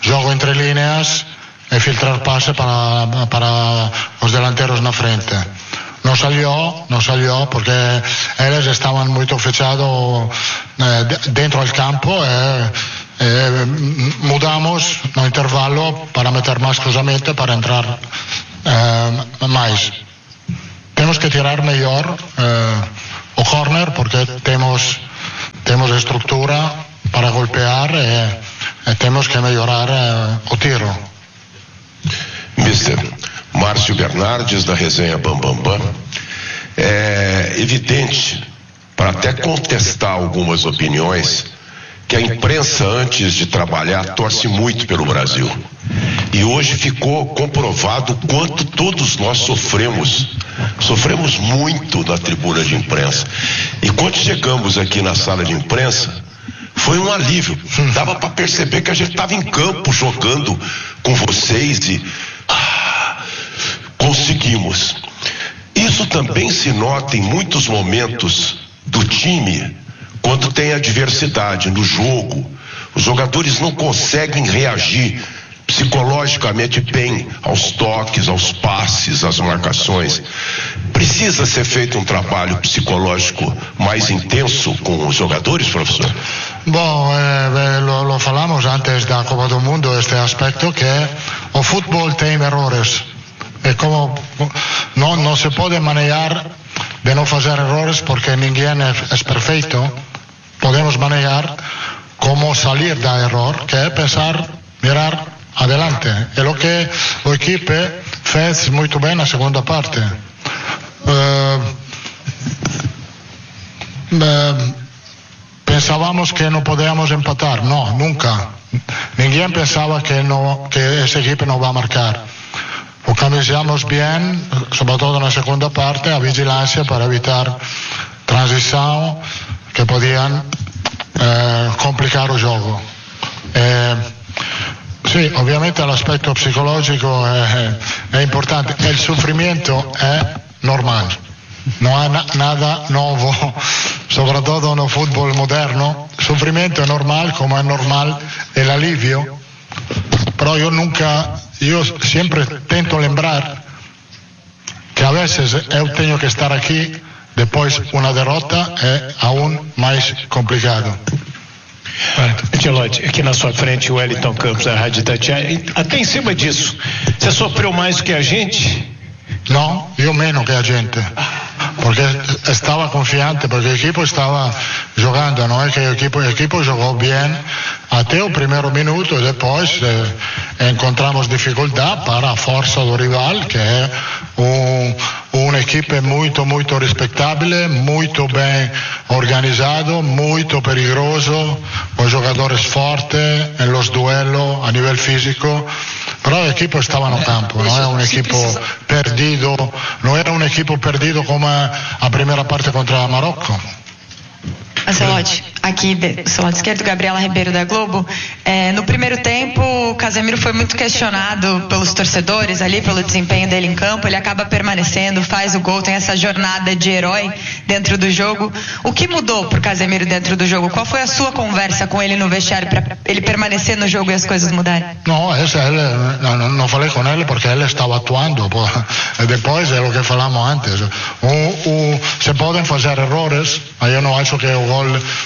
juego entre líneas y filtrar pase para los delanteros na frente. No salió porque ellos estaban muy fechados dentro del campo. Mudamos no intervalo para meter más cruzamiento, para entrar más. Tenemos que tirar mejor o corner porque tenemos estructura para golpear y tenemos que mejorar o tiro. Mister Márcio Bernardes, da resenha Bam Bam Bam. É evidente, para até contestar algumas opiniões, que a imprensa, antes de trabalhar, torce muito pelo Brasil. E hoje ficou comprovado o quanto todos nós sofremos muito na tribuna de imprensa. E quando chegamos aqui na sala de imprensa, foi um alívio. Dava para perceber que a gente estava em campo jogando com vocês e conseguimos. Isso também se nota em muitos momentos do time, quando tem adversidade no jogo. Os jogadores não conseguem reagir psicologicamente bem aos toques, aos passes, às marcações. Precisa ser feito um trabalho psicológico mais intenso com os jogadores, professor? Bom, lo falamos antes da Copa do Mundo, este aspecto que o fútbol tem errores. E como não se pode manejar de não fazer errores porque ninguém é perfeito, podemos manejar como salir da error, que é pensar, mirar adelante. É o que o equipe fez muito bem na segunda parte. Pensávamos que não podíamos empatar. Não, nunca. Ninguém pensava que essa equipe não vai marcar. Organizamos bem, sobretudo na segunda parte, a vigilância para evitar transição que podiam complicar o jogo. Sim, obviamente l'aspetto psicologico è importante. Il sofrimento è normale, non è nada nuovo, soprattutto no football moderno. Il sofrimento è normale, come è normale l'alivio. Però io sempre tento lembrar que a veces eu tenho que estar aqui, depois uma derrota é aún mais complicado. Ancelotti, aqui na sua frente o Wellington Campos da Rádio Itatiaia. Até em cima disso, você sofreu mais do que a gente? Não, eu menos que a gente, porque estava confiante, porque o equipo estava jogando, não é que o equipo jogou bem até o primeiro minuto e depois encontramos dificuldade para a força do rival, que é uma equipe muito respeitável, muito bem organizado, muito perigoso, com jogadores fortes nos duelos a nível físico. Però l'equipo stava no campo, non è un equipo perdido, non era un equipo perdido come a primeira parte contra o Marocco. Ancelotti, aqui do seu lado esquerdo, Gabriela Ribeiro da Globo. No primeiro tempo, o Casemiro foi muito questionado pelos torcedores ali, pelo desempenho dele em campo. Ele acaba permanecendo, faz o gol, tem essa jornada de herói dentro do jogo. O que mudou pro Casemiro dentro do jogo? Qual foi a sua conversa com ele no vestiário para ele permanecer no jogo e as coisas mudarem? Não falei com ele porque ele estava atuando. Depois é o que falamos antes. Se podem fazer erros, eu não acho que o gol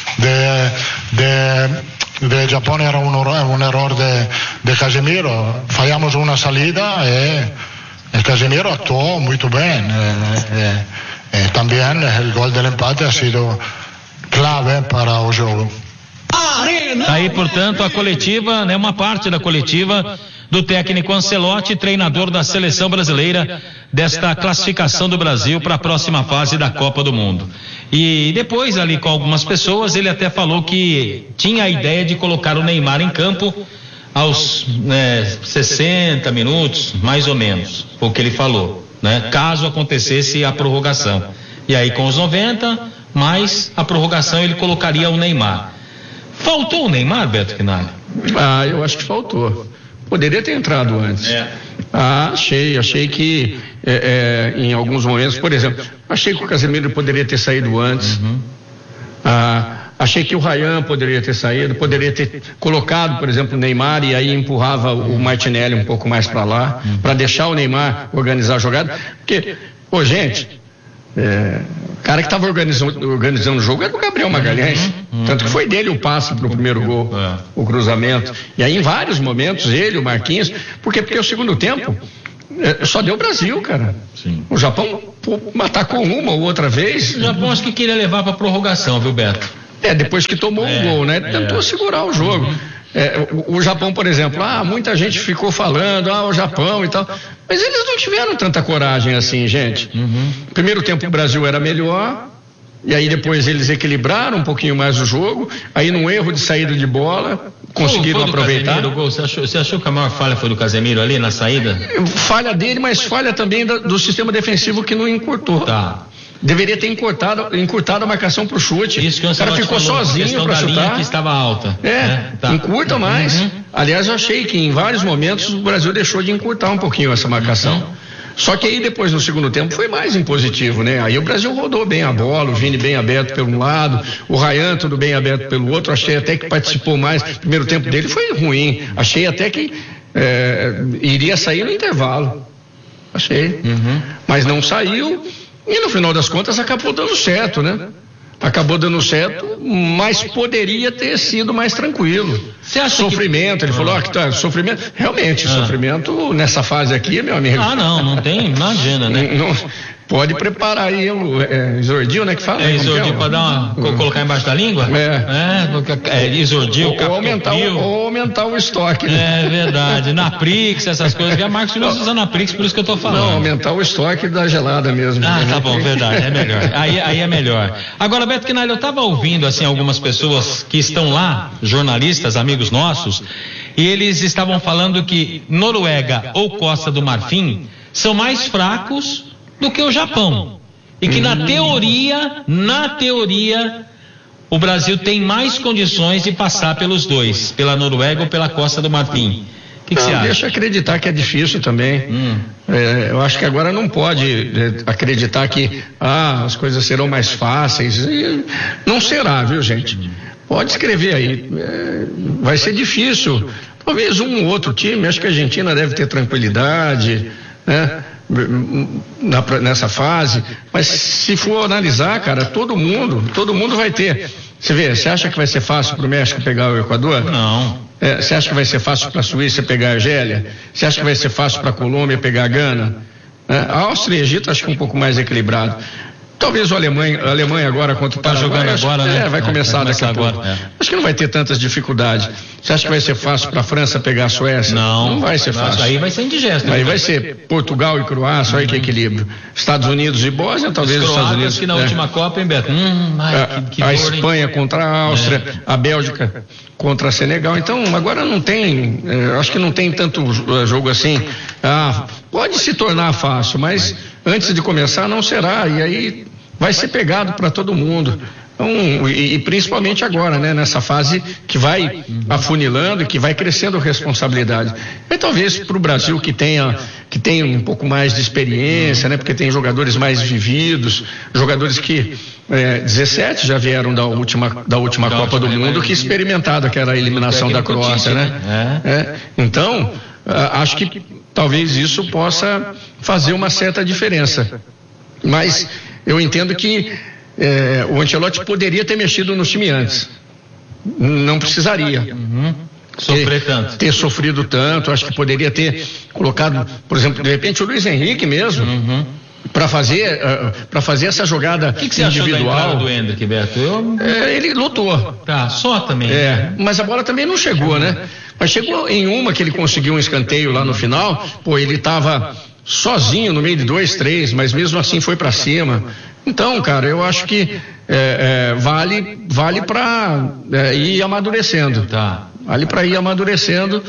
de Japão era un errore de Casemiro. Fallamos una salida e Casemiro actuó muito bem. También el gol del empate ha sido clave para o jogo. Aí, portanto, a coletiva, né, uma parte da coletiva do técnico Ancelotti, treinador da seleção brasileira, desta classificação do Brasil para a próxima fase da Copa do Mundo. E depois, ali com algumas pessoas, ele até falou que tinha a ideia de colocar o Neymar em campo aos 60 minutos, mais ou menos, o que ele falou, né? Caso acontecesse a prorrogação. E aí com os 90, mais a prorrogação, ele colocaria o Neymar. Faltou o Neymar, Beto Quinalha? Eu acho que faltou. Poderia ter entrado antes. Achei que em alguns momentos, por exemplo, achei que o Casemiro poderia ter saído antes. Achei que o Ryan poderia ter saído, poderia ter colocado, por exemplo, o Neymar e aí empurrava o Martinelli um pouco mais para lá, para deixar o Neymar organizar a jogada. Porque, gente, o cara que estava organizando o jogo era o Gabriel Magalhães. Tanto que foi dele o passe para o primeiro gol, o cruzamento. E aí, em vários momentos, ele, o Marquinhos, porque o segundo tempo só deu o Brasil, cara. Sim. O Japão atacou uma ou outra vez. O Japão acho que queria levar para prorrogação, viu, Beto? Depois que tomou um gol, né? Tentou segurar o jogo. O Japão, por exemplo, muita gente ficou falando, o Japão e tal, mas eles não tiveram tanta coragem assim, gente. Primeiro tempo o Brasil era melhor, e aí depois eles equilibraram um pouquinho mais o jogo, aí num erro de saída de bola, conseguiram aproveitar. Você achou que a maior falha foi do Casemiro ali na saída? Falha dele, mas falha também do sistema defensivo que não encurtou. Tá. Deveria ter encurtado a marcação pro chute. Isso que o cara ficou sozinho para chutar. Linha que estava alta. Encurta mais. Aliás, eu achei que em vários momentos o Brasil deixou de encurtar um pouquinho essa marcação. Só que aí depois no segundo tempo foi mais impositivo, né? Aí o Brasil rodou bem a bola, o Vini bem aberto pelo lado, o Ryan tudo bem aberto pelo outro. Achei até que participou mais. O primeiro tempo dele foi ruim. Achei até que iria sair no intervalo. Achei. Mas não saiu. E no final das contas acabou dando certo, né? Acabou dando certo, mas poderia ter sido mais tranquilo. Você acha sofrimento, ele falou sofrimento. Realmente, sofrimento nessa fase aqui, meu amigo. Não tem, imagina, né? Pode preparar aí o Isordil, né? Que fala. Isordil para colocar embaixo da língua? Isordil, ou aumentar o estoque. Né? É verdade. Naprix, essas coisas. A Marcos Nunes usa Naprix, por isso que eu tô falando. Não, aumentar o estoque da gelada mesmo. Tá bom, verdade, é melhor. Aí é melhor. Agora, Beto Quinalha, eu tava ouvindo assim algumas pessoas que estão lá, jornalistas, amigos nossos, e eles estavam falando que Noruega ou Costa do Marfim são mais fracos do que o Japão. E que na teoria, o Brasil tem mais condições de passar pelos dois, pela Noruega ou pela Costa do Marfim. O que você acha? Deixa eu acreditar que é difícil também. Eu acho que agora não pode acreditar que as coisas serão mais fáceis. Não será, viu, gente? Pode escrever aí. Vai ser difícil. Talvez um ou outro time, acho que a Argentina deve ter tranquilidade, né? Nessa fase, mas se for analisar, cara, todo mundo vai ter. Você acha que vai ser fácil para o México pegar o Equador? Não. Você acha que vai ser fácil para a Suíça pegar a Argélia? Você acha que vai ser fácil para a Colômbia pegar a Gana? A Áustria e o Egito acho que é um pouco mais equilibrado. Talvez a Alemanha agora contra o Paraguai, jogando agora, né? Vai começar daqui a pouco. Acho que não vai ter tantas dificuldades. Você acha que vai ser fácil para a França pegar a Suécia? Não vai ser fácil. Aí vai ser indigesto. Aí vai ser Portugal e Croácia, olha que equilíbrio. Estados Unidos e Bósnia, talvez os Estados Unidos. Que na última Copa, hein, Beto? A Espanha contra a Áustria, a Bélgica contra a Senegal. Então, agora não tem, acho que não tem tanto jogo assim. Pode se tornar fácil, mas antes de começar não será. E aí vai ser pegado para todo mundo. Então, e principalmente agora, né, nessa fase que vai afunilando e que vai crescendo a responsabilidade. E talvez para o Brasil que tenha um pouco mais de experiência, né, porque tem jogadores mais vividos, jogadores que 17 já vieram da última Copa do Mundo, que experimentaram aquela eliminação da Croácia, né? Então, acho que talvez isso possa fazer uma certa diferença. Mas eu entendo que o Ancelotti poderia ter mexido no time antes. Não precisaria. Ter sofrido tanto. Acho que poderia ter colocado, por exemplo, de repente o Luiz Henrique mesmo, para fazer essa jogada individual. O que você achou da entrada do Endrick, Beto? Ele lutou. Só também. Mas a bola também não chegou, né? Mas chegou em uma que ele conseguiu um escanteio lá no final. Ele estava sozinho no meio de 2, 3, mas mesmo assim foi para cima. Então, cara, eu acho que vale para ir amadurecendo. Vale para ir amadurecendo.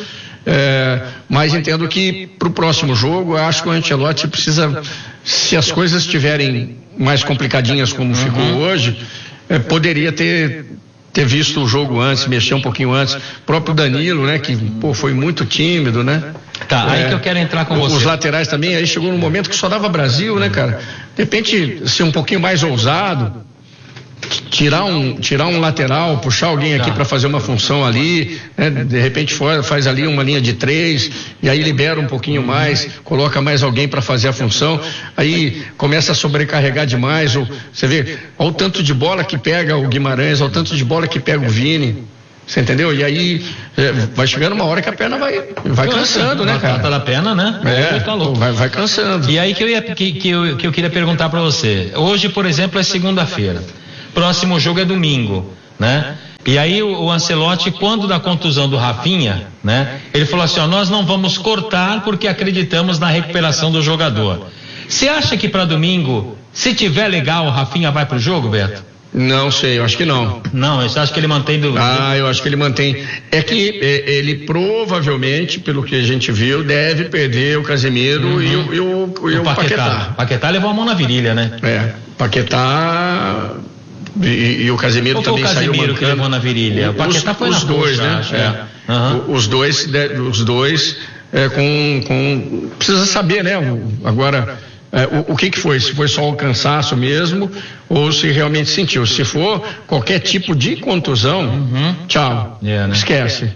Mas entendo que para o próximo jogo, eu acho que o Ancelotti precisa, se as coisas estiverem mais complicadinhas como ficou hoje, poderia ter visto o jogo antes, mexer um pouquinho antes. O próprio Danilo, né, que foi muito tímido, né? Aí que eu quero entrar com você. Os laterais também, aí chegou num momento que só dava Brasil, né, cara? De repente, ser um pouquinho mais ousado, tirar um lateral, puxar alguém aqui para fazer uma função ali, né? De repente faz ali uma linha de 3 e aí libera um pouquinho mais, coloca mais alguém para fazer a função, aí começa a sobrecarregar demais. Você vê, olha o tanto de bola que pega o Guimarães, olha o tanto de bola que pega o Vini. Você entendeu? E aí vai chegando uma hora que a perna vai cansando, né, cara? Da perna, né? Vai cansando. E aí que eu queria perguntar para você. Hoje, por exemplo, é segunda-feira. Próximo jogo é domingo, né? E aí o Ancelotti, quando da contusão do Rafinha, né? Ele falou assim, nós não vamos cortar porque acreditamos na recuperação do jogador. Você acha que para domingo, se tiver legal, o Rafinha vai pro jogo, Beto? Não sei, eu acho que não. Não, você acha que ele mantém eu acho que ele mantém. É que ele provavelmente, pelo que a gente viu, deve perder o Casemiro e o Paquetá. Paquetá levou a mão na virilha, né? Paquetá e o Casemiro também saiu mancando. O Casemiro que levou na virilha. O Paquetá foi os dois, né? Os dois precisa saber, né? Agora... o que foi? Se foi só o cansaço mesmo ou se realmente sentiu. Se for qualquer tipo de contusão, tchau. Né? Esquece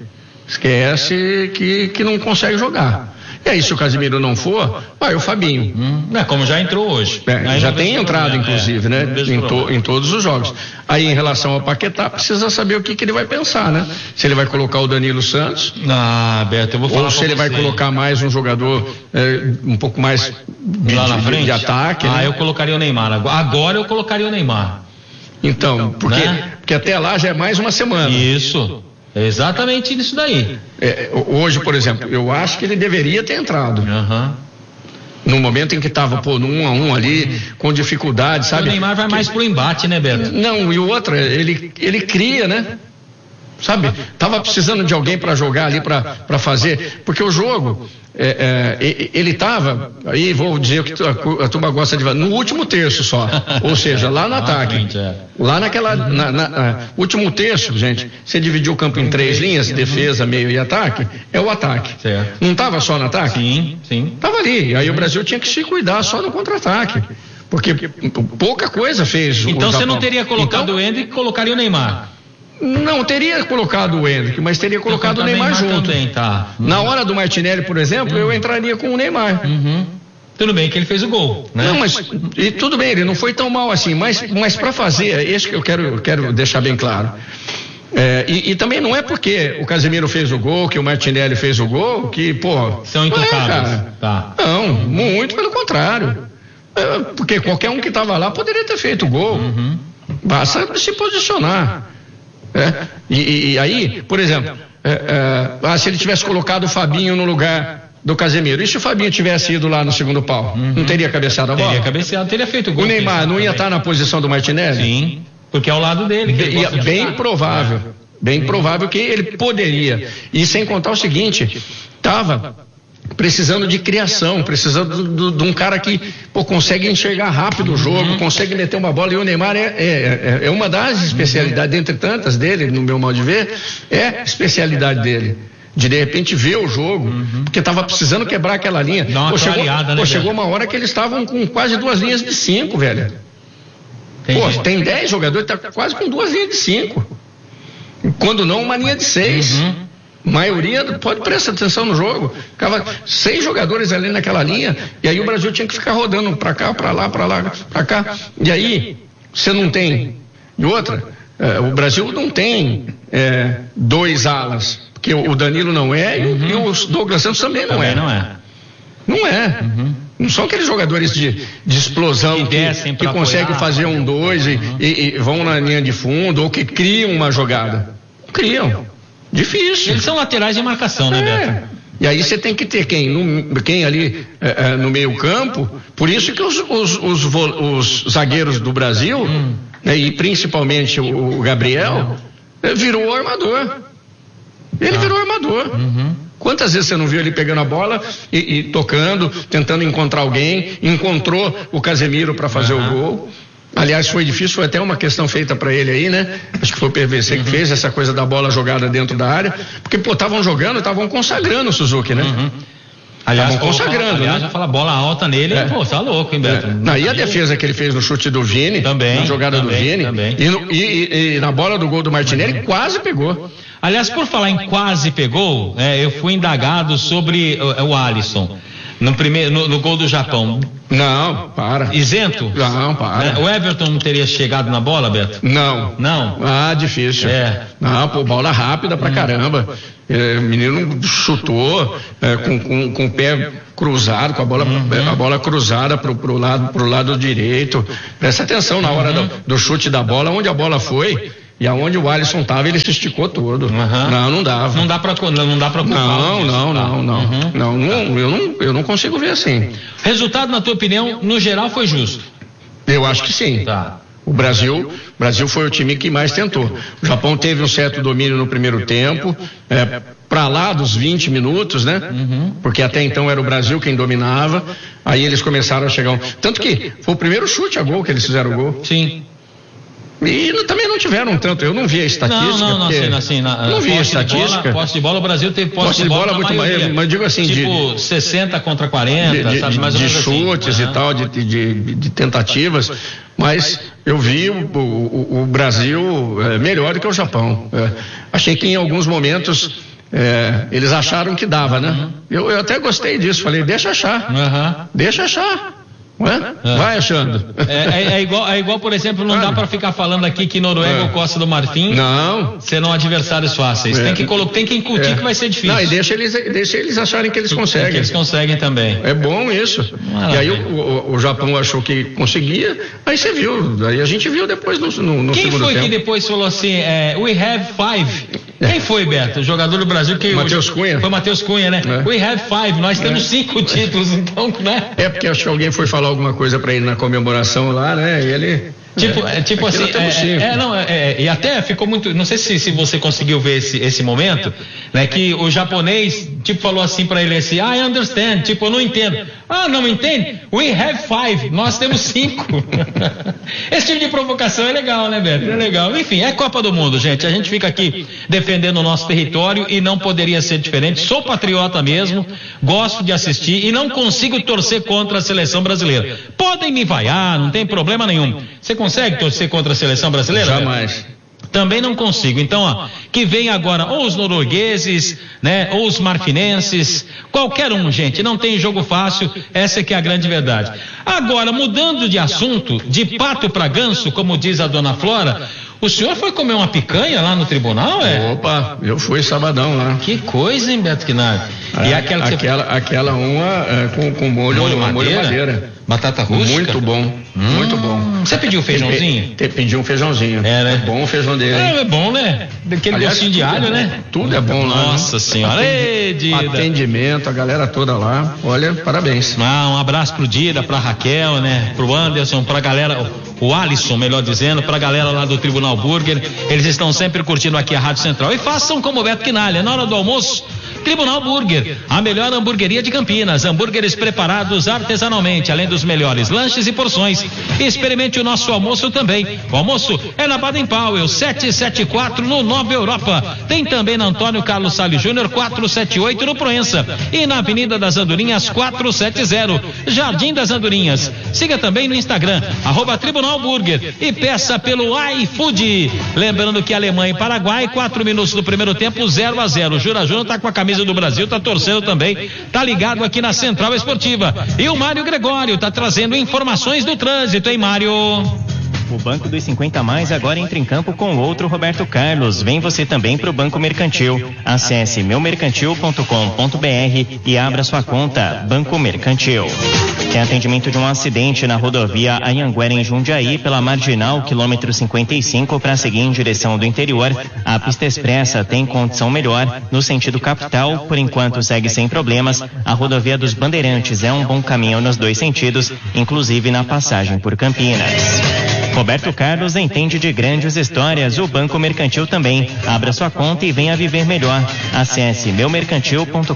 que não consegue jogar. E aí, se o Casemiro não for, vai o Fabinho. Como já entrou hoje. Já tem entrado, inclusive, né? Em todos os jogos. Aí, em relação ao Paquetá, precisa saber o que ele vai pensar, né? Se ele vai colocar o Danilo Santos. Beto, eu vou falar. Ou se ele vai colocar mais um jogador um pouco mais lá na frente de ataque. Né? Eu colocaria o Neymar. Agora eu colocaria o Neymar. Então, porque até lá já é mais uma semana. Isso. É exatamente isso daí. Hoje, por exemplo, eu acho que ele deveria ter entrado. No momento em que estava no 1-1 ali, com dificuldade, sabe? O Neymar vai mais pro embate, né, Beto? Não, e o outro, ele cria, né? Sabe? Tava precisando de alguém para jogar ali, para fazer, porque o jogo, ele tava, aí vou dizer o que a turma gosta de ver, no último terço só, ou seja, lá no ataque, lá último terço, gente, você dividiu o campo em 3 linhas, defesa, meio e ataque, é o ataque. Certo. Não tava só no ataque? Sim. Tava ali, aí o Brasil tinha que se cuidar só no contra-ataque, porque pouca coisa fez. Então você não teria colocado o Hendrick e colocaria o Neymar? Não, teria colocado o Hendrick, mas teria colocado o Neymar junto. Também, tá. Na hora do Martinelli, por exemplo, eu entraria com o Neymar. Tudo bem que ele fez o gol, né? Não, mas tudo bem, ele não foi tão mal assim, mas para fazer, é isso que eu quero deixar bem claro. E também não é porque o Casemiro fez o gol, que o Martinelli fez o gol, que, são intocáveis. Não, muito pelo contrário. Porque qualquer um que estava lá poderia ter feito o gol. Basta se posicionar. E aí, por exemplo, se ele tivesse colocado o Fabinho no lugar do Casemiro, e se o Fabinho tivesse ido lá no segundo pau, não teria cabeçado a bola? Teria cabeçado, teria feito o gol. O Neymar não ia estar na posição do Martinelli? Sim, porque é ao lado dele. Bem provável que ele poderia. E sem contar o seguinte, estava precisando de criação, precisando de um cara que consegue enxergar rápido o jogo, consegue meter uma bola, e o Neymar é uma das especialidades, dentre tantas dele, no meu modo de ver, é especialidade dele. De repente ver o jogo, porque estava precisando quebrar aquela linha. Chegou uma hora que eles estavam com quase 2 linhas de 5, velho. Tem 10 jogadores, tá quase com 2 linhas de 5. Quando não, uma linha de 6. Maioria, pode prestar atenção no jogo, ficava 6 jogadores ali naquela linha, e aí o Brasil tinha que ficar rodando pra cá, pra lá, pra cá, e aí você não tem, e outra, o Brasil não tem 2 alas, porque o Danilo não é, e o Douglas Santos também não é. Não são aqueles jogadores de explosão que conseguem fazer 1-2 e vão na linha de fundo, ou que criam uma jogada. Criam. Difícil. Eles são laterais de marcação, né, Beto? E aí você tem que ter quem ali no meio campo, por isso que os zagueiros do Brasil, e principalmente o Gabriel, virou o armador. Ele virou armador. Quantas vezes você não viu ele pegando a bola e tocando, tentando encontrar alguém, encontrou o Casemiro para fazer o gol. Aliás, foi difícil, foi até uma questão feita para ele aí, né? Acho que foi o PVC que fez essa coisa da bola jogada dentro da área, porque estavam jogando, estavam consagrando o Suzuki, né? Aliás, consagrando, aliás, já fala bola alta nele, pô, tá louco, hein, Beto? E a defesa que ele fez no chute do Vini, também, na jogada do Vini, também. E na bola do gol do Martinelli, quase pegou. Aliás, por falar em quase pegou, eu fui indagado sobre o Alisson. No gol do Japão. Não, para. Isento? Não, para. O Everton não teria chegado na bola, Beto? Não. Ah, difícil. Não, pô, bola rápida pra caramba. O menino chutou com o pé cruzado, com a bola cruzada pro lado direito. Presta atenção na hora do chute da bola, onde a bola foi. E aonde o Alisson tava, ele se esticou todo. Não dava. Não dá pra ocupar. Eu não consigo ver assim. Resultado, na tua opinião, no geral, foi justo? Eu acho que sim. Tá. O Brasil foi o time que mais tentou. O Japão teve um certo domínio no primeiro tempo, para lá dos 20 minutos, né? Porque até então era o Brasil quem dominava. Aí eles começaram a chegar. Tanto que foi o primeiro chute a gol que eles fizeram o gol. Sim. E também não tiveram tanto, eu não vi a estatística. Não vi a estatística. Posse de bola, o Brasil teve posse de bola muito mais, mas digo assim, tipo 60 contra 40, sabe, mais ou menos de chutes assim. E tal, de tentativas, mas eu vi o Brasil melhor do que o Japão. Achei que em alguns momentos eles acharam que dava, né? Eu até gostei disso, falei, deixa achar. Vai achando. É igual, por exemplo, não dá pra ficar falando aqui que Noruega ou Costa do Marfim serão adversários fáceis. Tem que incutir que vai ser difícil. Não, e deixa eles acharem que eles conseguem. Que eles conseguem também. É bom isso. E aí o Japão achou que conseguia, aí você viu, aí a gente viu depois no segundo tempo. Quem foi que depois falou assim, we have 5? Quem foi, Beto? O jogador do Brasil que... Matheus Cunha. Foi Matheus Cunha, né? We have 5, nós temos 5 títulos, então, né? Porque acho que alguém foi falar alguma coisa pra ele na comemoração lá, né? E ele... Tipo assim, e até ficou muito, não sei se você conseguiu ver esse momento, né, que o japonês, tipo, falou assim pra ele assim, I understand, tipo, eu não entendo. Não entende? We have 5, nós temos 5. Esse tipo de provocação é legal, né, Beto? É legal. Enfim, é Copa do Mundo, gente, a gente fica aqui defendendo o nosso território e não poderia ser diferente. Sou patriota mesmo, gosto de assistir e não consigo torcer contra a seleção brasileira. Podem me vaiar, não tem problema nenhum. Você consegue torcer contra a seleção brasileira? Jamais. Também não consigo. Então, que vem agora ou os noruegueses, né, ou os marfinenses, qualquer um, gente, não tem jogo fácil, essa é que é a grande verdade. Agora, mudando de assunto, de pato para ganso, como diz a dona Flora, o senhor foi comer uma picanha lá no tribunal, Opa, eu fui sabadão lá. Que coisa, hein, Beto Quinari? E aquela uma com molho madeira. Batata rústica? Muito bom, muito bom. Você pediu feijãozinho? Pedi um feijãozinho. Né? É bom o feijão dele. É bom, né? Daquele gostinho de alho, né? Tudo é bom lá. Nossa senhora. Atendimento, a galera toda lá. Olha, parabéns. Um abraço pro Dida, pra Raquel, né? Pro Anderson, pra galera, o Alisson, melhor dizendo, pra galera lá do Tribunal Burger. Eles estão sempre curtindo aqui a Rádio Central. E façam como o Beto Quinalha, na hora do almoço, Tribunal Burger, a melhor hamburgueria de Campinas. Hambúrgueres preparados artesanalmente, além dos melhores lanches e porções. Experimente o nosso almoço também. O almoço é na Baden Powell, 774 no Nova Europa. Tem também na Antônio Carlos Salles Júnior, 478 no Proença. E na Avenida das Andorinhas, 470, Jardim das Andorinhas. Siga também no Instagram, @Tribunal Burger, e peça pelo iFood. Lembrando que Alemanha e Paraguai, 4 minutos do primeiro tempo, 0-0. O Jura Júnior tá com a camisa do Brasil, tá torcendo também, tá ligado aqui na Central Esportiva. E o Mário Gregório tá trazendo informações do trânsito, hein, Mário? O Banco dos 50 Mais agora entra em campo com outro Roberto Carlos. Vem você também para o Banco Mercantil. Acesse meumercantil.com.br e abra sua conta. Banco Mercantil. Tem atendimento de um acidente na rodovia Anhanguera, em Jundiaí, pela Marginal, quilômetro 55, para seguir em direção do interior. A pista expressa tem condição melhor no sentido capital, por enquanto segue sem problemas. A rodovia dos Bandeirantes é um bom caminho nos dois sentidos, inclusive na passagem por Campinas. Roberto Carlos entende de grandes histórias, o Banco Mercantil também. Abra sua conta e venha viver melhor. Acesse meumercantil.com.br.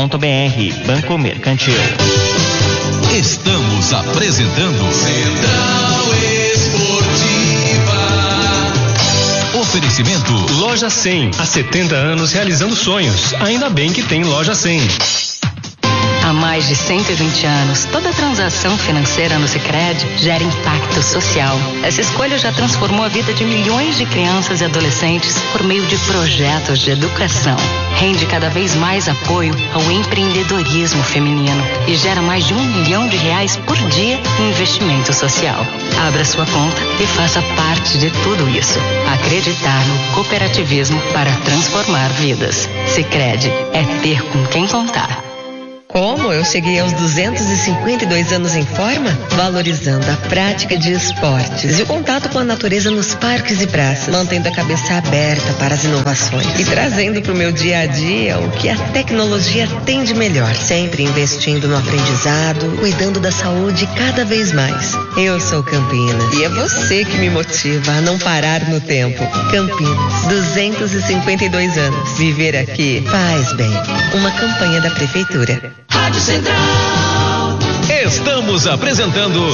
Banco Mercantil. Estamos apresentando Central Esportiva. Oferecimento Loja 100, há 70 anos realizando sonhos. Ainda bem que tem Loja 100. Há mais de 120 anos, toda transação financeira no Sicredi gera impacto social. Essa escolha já transformou a vida de milhões de crianças e adolescentes por meio de projetos de educação. Rende cada vez mais apoio ao empreendedorismo feminino e gera mais de R$1 milhão por dia em investimento social. Abra sua conta e faça parte de tudo isso. Acreditar no cooperativismo para transformar vidas. Sicredi é ter com quem contar. Como eu cheguei aos 252 anos em forma? Valorizando a prática de esportes e o contato com a natureza nos parques e praças, mantendo a cabeça aberta para as inovações e trazendo para o meu dia a dia o que a tecnologia tem de melhor, sempre investindo no aprendizado, cuidando da saúde cada vez mais. Eu sou Campinas e é você que me motiva a não parar no tempo. Campinas, 252 anos. Viver aqui faz bem. Uma campanha da Prefeitura. Rádio Central. Estamos apresentando